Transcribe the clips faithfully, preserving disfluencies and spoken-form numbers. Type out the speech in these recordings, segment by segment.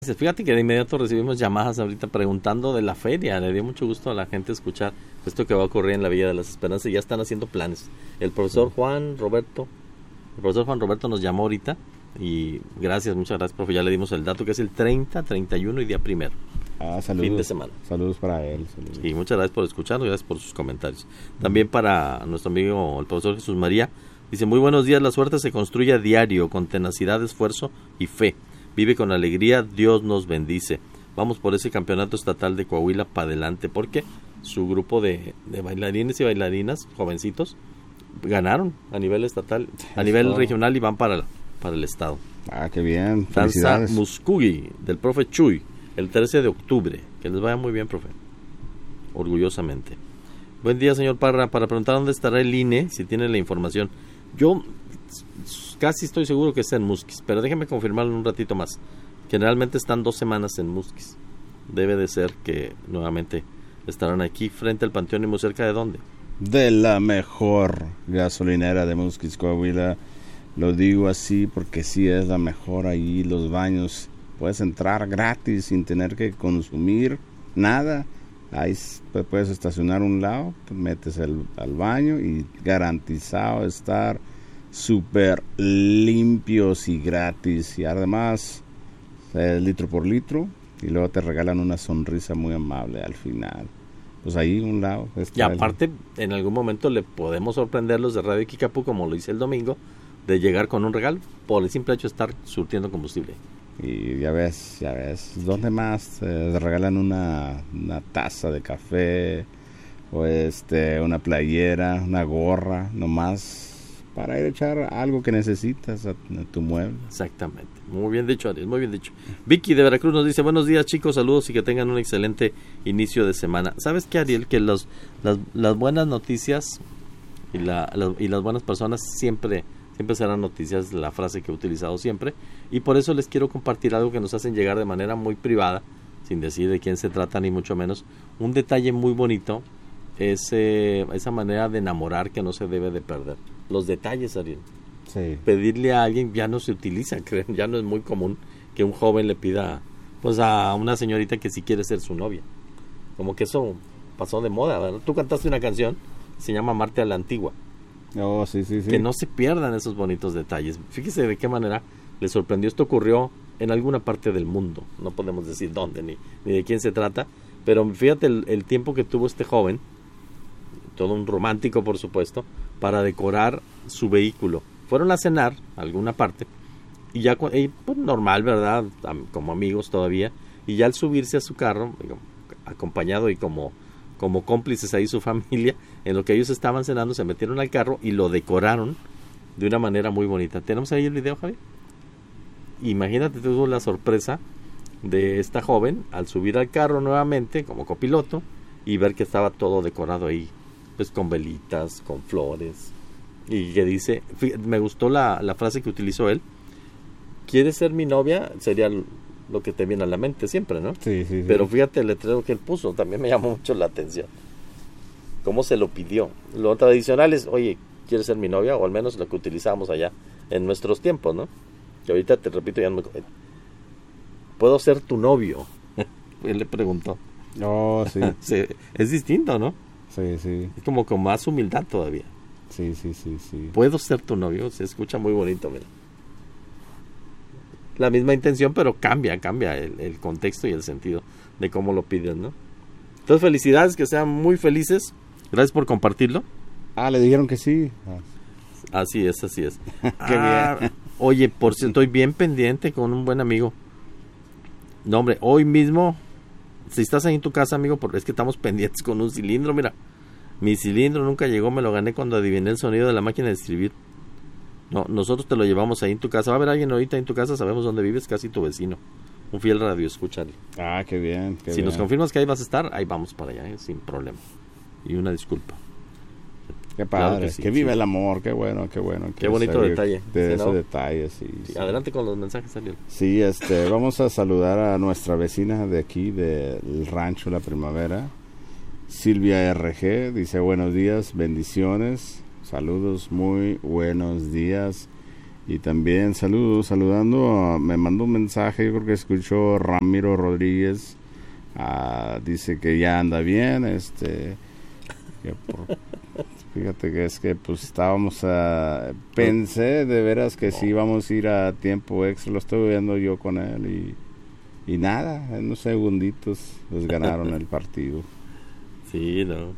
Fíjate que de inmediato recibimos llamadas ahorita preguntando de la feria. Le dio mucho gusto a la gente escuchar esto que va a ocurrir en la Villa de las Esperanzas y ya están haciendo planes. El profesor Juan Roberto, el profesor Juan Roberto nos llamó ahorita y gracias, muchas gracias, profe. Ya le dimos el dato que es el treinta, treinta y uno y día primero. Ah, saludos. Fin de semana. Saludos para él. Saludos. Y muchas gracias por escucharnos, gracias por sus comentarios. También para nuestro amigo el profesor Jesús María, dice: muy buenos días, la suerte se construye a diario con tenacidad, esfuerzo y fe. Vive con alegría, Dios nos bendice. Vamos por ese campeonato estatal de Coahuila para adelante, porque su grupo de, de bailarines y bailarinas, jovencitos, ganaron a nivel estatal, a nivel oh. regional y van para, para el estado. Ah, qué bien. Danza Muscugi del profe Chuy, el trece de octubre. Que les vaya muy bien, profe. Orgullosamente. Buen día, señor Parra. Para preguntar dónde estará el I N E, si tiene la información. Yo casi estoy seguro que está en Musquis, pero déjeme confirmarlo un ratito más. Generalmente están dos semanas en Musquis. Debe de ser que nuevamente estarán aquí frente al Panteón. ¿Y muy cerca de dónde? De la mejor gasolinera de Musquis, Coahuila. Lo digo así porque sí es la mejor. Ahí los baños puedes entrar gratis sin tener que consumir nada. Ahí puedes estacionar a un lado, metes el, al baño y garantizado estar súper limpios y gratis. Y además es litro por litro y luego te regalan una sonrisa muy amable al final. Pues ahí un lado. Y aparte, el... en algún momento le podemos sorprender los de Radio Kikapu, como lo hice el domingo, de llegar con un regalo por el simple hecho de estar surtiendo combustible. Y ya ves, ya ves, ¿dónde más? Te regalan una, una taza de café o este una playera, una gorra, nomás para ir a echar algo que necesitas a, a tu mueble. Exactamente, muy bien dicho, Ariel, muy bien dicho. Vicky de Veracruz nos dice: buenos días, chicos, saludos y que tengan un excelente inicio de semana. ¿Sabes qué, Ariel? Que los, las, las buenas noticias y, la, la, y las buenas personas siempre... siempre serán noticias, la frase que he utilizado siempre, y por eso les quiero compartir algo que nos hacen llegar de manera muy privada, sin decir de quién se trata ni mucho menos. Un detalle muy bonito es eh, esa manera de enamorar que no se debe de perder. Los detalles, Ariel. Sí. Pedirle a alguien ya no se utiliza, creen, ya no es muy común que un joven le pida pues a una señorita que si quiere ser su novia. Como que eso pasó de moda, ¿verdad? Tú cantaste una canción, se llama Amarte a la Antigua. Oh, sí, sí, sí. Que no se pierdan esos bonitos detalles. Fíjese de qué manera le sorprendió. Esto ocurrió en alguna parte del mundo. No podemos decir dónde ni, ni de quién se trata. Pero fíjate el, el tiempo que tuvo este joven, todo un romántico por supuesto, para decorar su vehículo. Fueron a cenar a alguna parte y ya y, pues, normal, ¿verdad? Como amigos todavía. Y ya al subirse a su carro, acompañado y como... como cómplices ahí su familia, en lo que ellos estaban cenando, se metieron al carro y lo decoraron de una manera muy bonita. ¿Tenemos ahí el video, Javi? Imagínate tuvo la sorpresa de esta joven al subir al carro nuevamente como copiloto y ver que estaba todo decorado ahí, pues con velitas, con flores, y que dice, me gustó la, la frase que utilizó él: ¿quieres ser mi novia? Sería lo que te viene a la mente siempre, ¿no? Sí, sí, sí. Pero fíjate el letrero que él puso, también me llamó mucho la atención. ¿Cómo se lo pidió? Lo tradicional es: oye, ¿quieres ser mi novia? O al menos lo que utilizábamos allá en nuestros tiempos, ¿no? Que ahorita te repito, ya no me... ¿puedo ser tu novio? Él le preguntó. Oh, sí. Sí. Es distinto, ¿no? Sí, sí. Es como con más humildad todavía. Sí, sí, sí, sí. ¿Puedo ser tu novio? Se escucha muy bonito, mira. La misma intención, pero cambia, cambia el, el contexto y el sentido de cómo lo piden, ¿no? Entonces, felicidades, que sean muy felices. Gracias por compartirlo. Ah, le dijeron que sí. Ah. Así es, así es. Qué ah, bien. Oye, por si estoy bien pendiente con un buen amigo. No, hombre, hoy mismo, si estás ahí en tu casa, amigo, porque es que estamos pendientes con un cilindro, mira. Mi cilindro nunca llegó, me lo gané cuando adiviné el sonido de la máquina de escribir. No, nosotros te lo llevamos ahí en tu casa. Va a haber alguien ahorita en tu casa, sabemos dónde vives, casi tu vecino. Un fiel radio, escúchale. Ah, qué bien, qué si bien. nos confirmas que ahí vas a estar, ahí vamos para allá, ¿eh? Sin problema. Y una disculpa. Qué padre, claro que, sí, que vive sí. el amor, qué bueno, qué bueno. Qué bonito detalle. De ¿sí, esos no? detalles, sí, sí, sí. Adelante con los mensajes, Ariel. Sí, este, vamos a saludar a nuestra vecina de aquí, del Rancho La Primavera, Silvia R G, dice: buenos días, bendiciones, saludos, muy buenos días. Y también saludos, saludando, uh, me mandó un mensaje, yo creo que escuchó Ramiro Rodríguez, uh, dice que ya anda bien, este, que por, fíjate que es que pues estábamos, uh, pensé de veras que sí íbamos a ir a tiempo extra, lo estoy viendo yo con él y, y nada, en unos segunditos les ganaron el partido. Sí, no.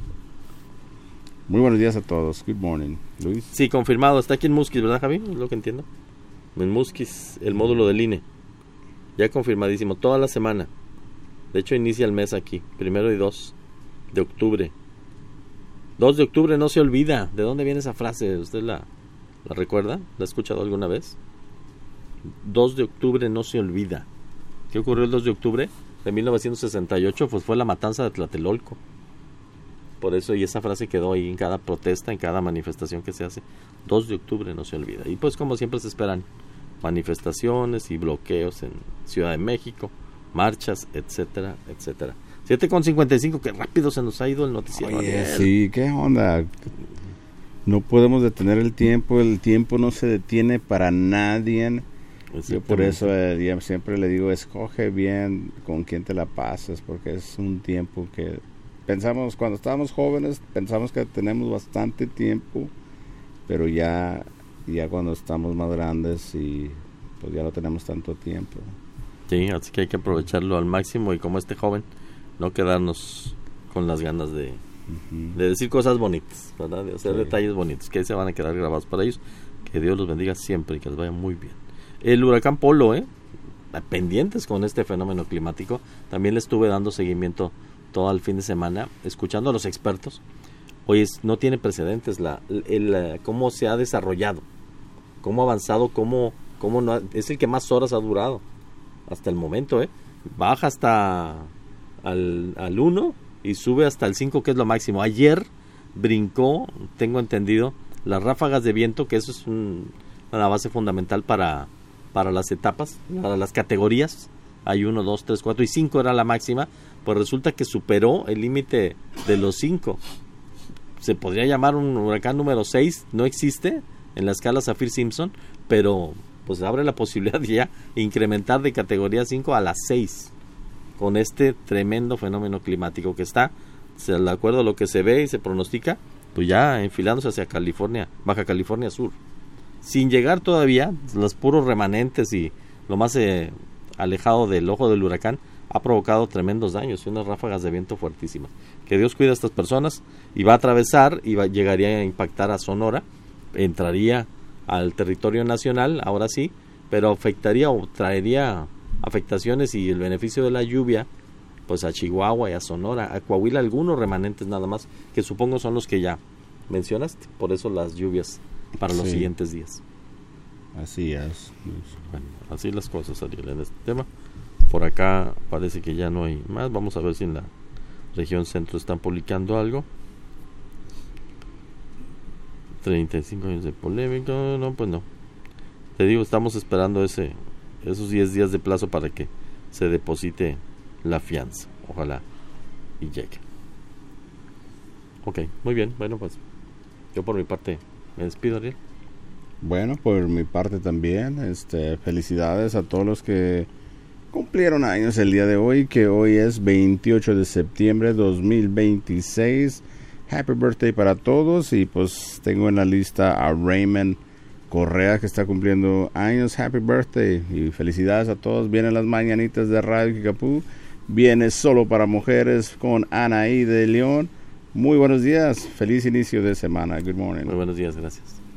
Muy buenos días a todos. Good morning, Luis. Sí, confirmado. Está aquí en Musquis, ¿verdad, Javi? Es lo que entiendo. En Musquis, el módulo del I N E. Ya confirmadísimo. Toda la semana. De hecho, inicia el mes aquí. Primero y dos de octubre. dos de octubre no se olvida. ¿De dónde viene esa frase? ¿Usted la, la recuerda? ¿La ha escuchado alguna vez? dos de octubre no se olvida. ¿Qué ocurrió el dos de octubre de mil novecientos sesenta y ocho? Pues fue la matanza de Tlatelolco. Por eso, y esa frase quedó ahí en cada protesta, en cada manifestación que se hace. dos de octubre no se olvida. Y pues como siempre se esperan manifestaciones y bloqueos en Ciudad de México, marchas, etcétera, etcétera. siete con cincuenta y cinco, qué rápido se nos ha ido el noticiero. Oye, sí, qué onda. No podemos detener el tiempo, el tiempo no se detiene para nadie. Yo por eso eh, siempre le digo, escoge bien con quién te la pasas, porque es un tiempo que... Pensamos, cuando estábamos jóvenes, pensamos que tenemos bastante tiempo, pero ya, ya cuando estamos más grandes y pues ya no tenemos tanto tiempo. Sí, así que hay que aprovecharlo al máximo y como este joven, no quedarnos con las ganas de, uh-huh. de decir cosas bonitas, ¿verdad? De hacer sí. detalles bonitos, que ahí se van a quedar grabados para ellos. Que Dios los bendiga siempre y que les vaya muy bien. El huracán Polo, ¿eh? pendientes con este fenómeno climático, también le estuve dando seguimiento todo el fin de semana, escuchando a los expertos. Oye, no tiene precedentes la, el, el, cómo se ha desarrollado, cómo ha avanzado, cómo, cómo no ha, es el que más horas ha durado hasta el momento, ¿eh? Baja hasta al, al uno y sube hasta el cinco, que es lo máximo. Ayer brincó, tengo entendido, las ráfagas de viento, que eso es un, una base fundamental para, para las etapas, para las categorías. Hay uno, dos, tres, cuatro y cinco era la máxima. Pues resulta que superó el límite de los cinco. Se podría llamar un huracán número seis, no existe en la escala Saffir-Simpson, pero pues abre la posibilidad de ya incrementar de categoría cinco a la seis con este tremendo fenómeno climático que está, de acuerdo a lo que se ve y se pronostica, pues ya enfilándose hacia California, Baja California Sur, sin llegar todavía los puros remanentes y lo más eh, alejado del ojo del huracán. Ha provocado tremendos daños y unas ráfagas de viento fuertísimas. Que Dios cuide a estas personas. Y va a atravesar y va, llegaría a impactar a Sonora. Entraría al territorio nacional, ahora sí, pero afectaría o traería afectaciones y el beneficio de la lluvia pues a Chihuahua y a Sonora, a Coahuila, algunos remanentes nada más, que supongo son los que ya mencionaste. Por eso las lluvias para los sí. siguientes días. Así es. Bueno, así las cosas, Ariel, en este tema. Por acá parece que ya no hay más. Vamos a ver si en la región centro están publicando algo. treinta y cinco años de polémica. No, pues no. Te digo, estamos esperando ese esos diez días de plazo para que se deposite la fianza. Ojalá y llegue. Ok, muy bien. Bueno, pues yo por mi parte me despido, Ariel. Bueno, por mi parte también. Este, felicidades a todos los que cumplieron años el día de hoy, que hoy es veintiocho de septiembre de dos mil veintiséis. Happy birthday para todos. Y pues tengo en la lista a Raymond Correa, que está cumpliendo años. Happy birthday y felicidades a todos. Vienen las mañanitas de Radio Kickapoo. Viene Solo para Mujeres con Anaí de León. Muy buenos días, feliz inicio de semana. Good morning. Muy buenos días, gracias.